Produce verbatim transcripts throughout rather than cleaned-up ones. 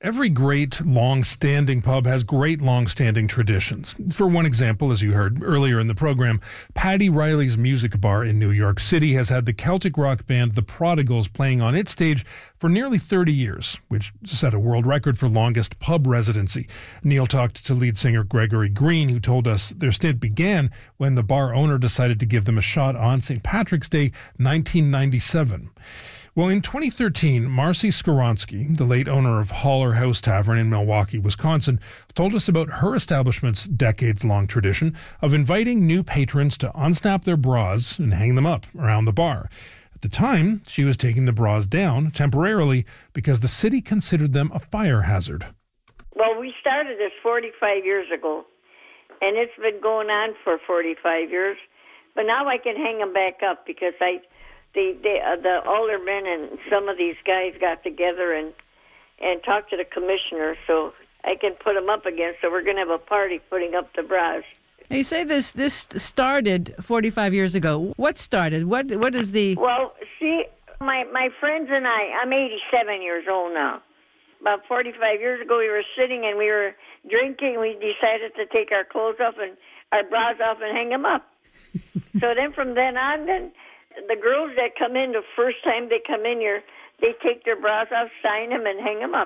Every great, long-standing pub has great, long-standing traditions. For one example, as you heard earlier in the program, Paddy Riley's Music Bar in New York City has had the Celtic rock band The Prodigals playing on its stage for nearly thirty years, which set a world record for longest pub residency. Neil talked to lead singer Gregory Green, who told us their stint began when the bar owner decided to give them a shot on Saint Patrick's Day, nineteen ninety-seven. Well, in twenty thirteen, Marcy Skowronski, the late owner of Holler House Tavern in Milwaukee, Wisconsin, told us about her establishment's decades-long tradition of inviting new patrons to unsnap their bras and hang them up around the bar. At the time, she was taking the bras down temporarily because the city considered them a fire hazard. Well, we started this forty-five years ago, and it's been going on for forty-five years. But now I can hang them back up because I... The the, uh, the aldermen and some of these guys got together and and talked to the commissioner, so I can put them up again. So we're going to have a party putting up the bras. Now you say this this started forty-five years ago. What started? What what is the? Well, see, my my friends and I. I'm eighty-seven years old now. About forty-five years ago, we were sitting and we were drinking. We decided to take our clothes off and our bras off and hang them up. So then, from then on, then. The girls that come in, the first time they come in here, they take their bras off, sign them, and hang them up.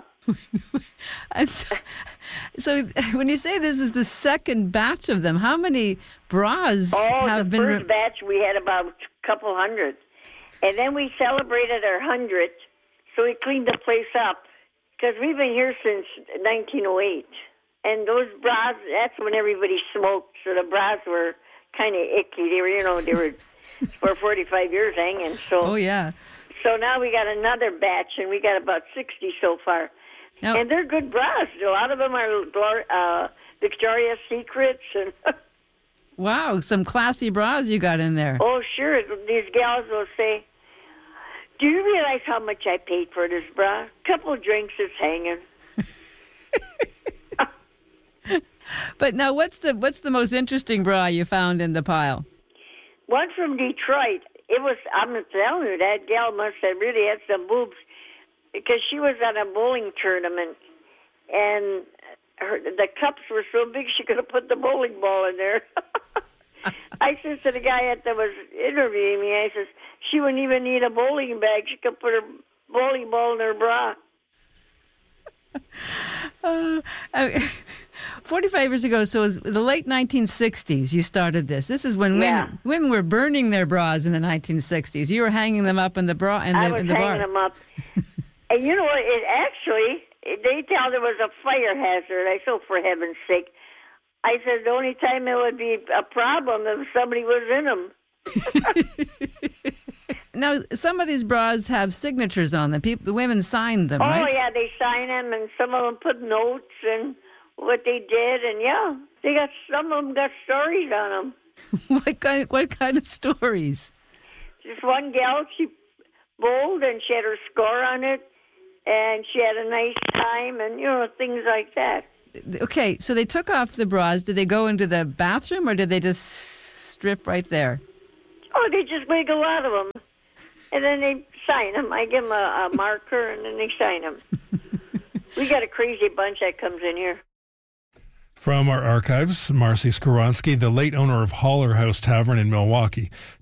And so, so when you say this is the second batch of them, how many bras oh, have the been... Oh, the first batch, we had about a couple hundred. And then we celebrated our hundredth, so we cleaned the place up. Because we've been here since nineteen oh eight. And those bras, that's when everybody smoked, so the bras were kind of icky. They were, you know, they were... for forty-five years hanging. So, oh, yeah. So now we got another batch, and we got about sixty so far. Now, and they're good bras. A lot of them are uh, Victoria's Secrets. And wow, some classy bras you got in there. Oh, sure. These gals will say, do you realize how much I paid for this bra? A couple of drinks, it's hanging. But now, what's the what's the most interesting bra you found in the pile? One from Detroit. It was, I'm telling you, that gal must have really had some boobs because she was at a bowling tournament and her, the cups were so big she could have put the bowling ball in there. I said to the guy that was interviewing me, I says, she wouldn't even need a bowling bag. She could put her bowling ball in her bra. uh, uh, forty-five years ago, so it was the late nineteen sixties you started this. This is when yeah. women, women were burning their bras in the nineteen sixties. You were hanging them up in the bra in the, I was in the hanging bar. them up. And you know what? It actually, they tell there was a fire hazard. I said, for heaven's sake. I said the only time it would be a problem if somebody was in them. Now, some of these bras have signatures on them. People, the women signed them, oh, right? Oh, yeah, they sign them, and some of them put notes and what they did, and yeah, they got some of them got stories on them. what kind? What kind of stories? This one gal, she bowled, and she had her score on it, and she had a nice time, and you know, things like that. Okay, so they took off the bras. Did they go into the bathroom, or did they just strip right there? Oh, they just wiggle out of them. And then they sign them. I give them a, a marker, and then they sign them. We got a crazy bunch that comes in here. From our archives, Marcy Skowronski, the late owner of Holler House Tavern in Milwaukee,